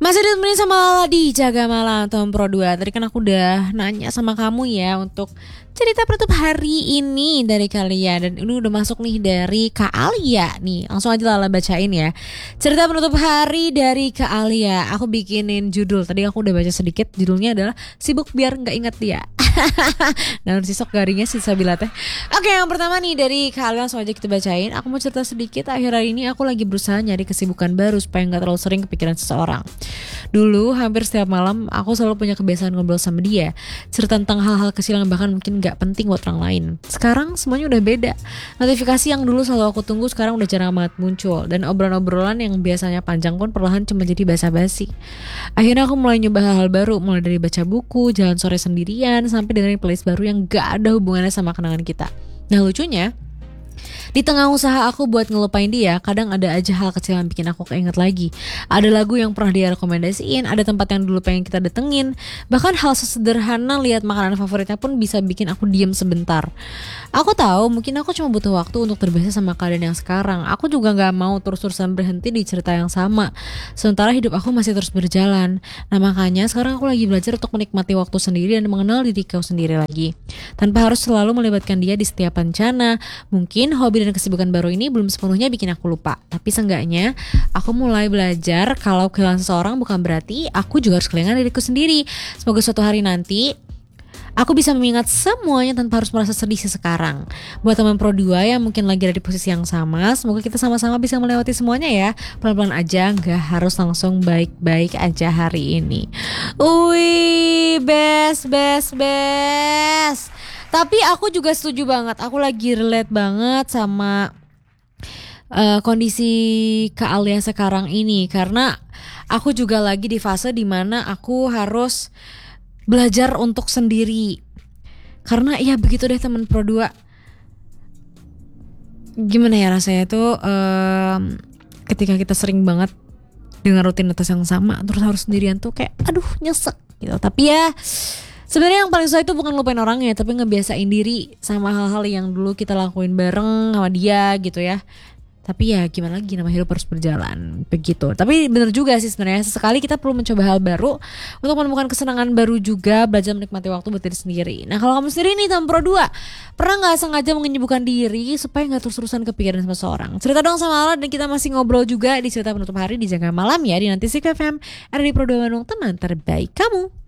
Masih ditemenin sama Lala di Jaga Malam Tom Pro 2. Tadi kan aku udah nanya sama kamu ya untuk cerita penutup hari ini dari kalian. Dan ini udah masuk nih dari Kak Alia nih. Langsung aja Lala bacain ya. Cerita penutup hari dari Kak Alia. Aku bikinin judul. Tadi aku udah baca sedikit. Judulnya adalah Sibuk Biar Gak Ingat Dia. Nah sisok garingnya sih Sabila teh. Oke, yang pertama nih dari Kak Alia, langsung aja kita bacain. Aku mau cerita sedikit. Akhir-akhir ini aku lagi berusaha nyari kesibukan baru supaya gak terlalu sering kepikiran seseorang. Dulu hampir setiap malam aku selalu punya kebiasaan ngobrol sama dia, cerita tentang hal-hal kecil yang bahkan mungkin gak penting buat orang lain. Sekarang semuanya udah beda. Notifikasi yang dulu selalu aku tunggu sekarang udah jarang banget muncul. Dan obrolan-obrolan yang biasanya panjang pun perlahan cuma jadi basa-basi. Akhirnya aku mulai nyoba hal-hal baru, mulai dari baca buku, jalan sore sendirian, sampai dengerin playlist baru yang gak ada hubungannya sama kenangan kita. Nah lucunya, di tengah usaha aku buat ngelupain dia, kadang ada aja hal kecil yang bikin aku keinget lagi. Ada lagu yang pernah dia rekomendasiin, ada tempat yang dulu pengen kita datengin. Bahkan hal sesederhana lihat makanan favoritnya pun bisa bikin aku diem sebentar. Aku tahu mungkin aku cuma butuh waktu untuk terbiasa sama keadaan yang sekarang. Aku juga gak mau terus-terusan berhenti di cerita yang sama, sementara hidup aku masih terus berjalan. Nah makanya sekarang aku lagi belajar untuk menikmati waktu sendiri dan mengenal diriku sendiri lagi, tanpa harus selalu melibatkan dia di setiap rencana. Mungkin hobi dan kesibukan baru ini belum sepenuhnya bikin aku lupa, tapi seenggaknya aku mulai belajar kalau kehilangan seseorang bukan berarti aku juga harus kehilangan diriku sendiri. Semoga suatu hari nanti aku bisa mengingat semuanya tanpa harus merasa sedih sekarang. Buat teman Pro 2 yang mungkin lagi ada di posisi yang sama, semoga kita sama-sama bisa melewati semuanya ya. Pelan-pelan aja, gak harus langsung baik-baik aja hari ini. Wih, best. Tapi aku juga setuju banget. Aku lagi relate banget sama kondisi Kak Alia sekarang ini, karena aku juga lagi di fase dimana aku harus belajar untuk sendiri. Karena ya begitu deh teman Pro 2. Gimana ya rasanya tuh ketika kita sering banget dengan rutinitas yang sama terus harus sendirian tuh kayak aduh nyesek gitu. Tapi ya sebenarnya yang paling susah itu bukan lupain orangnya, tapi ngebiasain diri sama hal-hal yang dulu kita lakuin bareng sama dia gitu ya. Tapi ya gimana lagi, nama hidup harus berjalan begitu. Tapi bener juga sih sebenarnya, sesekali kita perlu mencoba hal baru untuk menemukan kesenangan baru juga, belajar menikmati waktu buat diri sendiri. Nah kalau kamu sendiri nih teman Pro 2, pernah gak sengaja menyibukkan diri supaya gak terus-terusan kepikiran sama seorang? Cerita dong sama Lala, dan kita masih ngobrol juga di cerita penutup hari di Jaga Malam ya, di Nanti Sik FM, ada di Pro 2 Bandung, teman terbaik kamu.